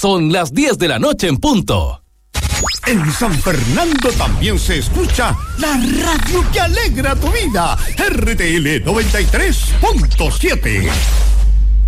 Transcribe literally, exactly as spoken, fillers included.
son las diez de la noche en punto. En San Fernando también se escucha la radio que alegra tu vida. R T L noventa y tres punto siete.